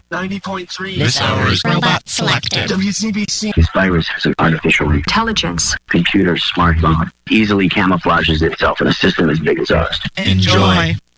90.3. This hour is robot selected. WCBC. This virus has an artificial intelligence. Computer smartphone easily camouflages itself in a system as big as ours. Enjoy.